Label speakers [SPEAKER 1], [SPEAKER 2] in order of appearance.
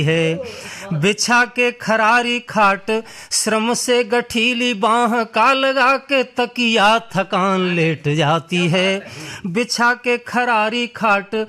[SPEAKER 1] है। बिछा के खरारी खाट श्रम से गठीली बाह का लगा के तकिया थकान लेट जाती है। बिछा के खरारी खाट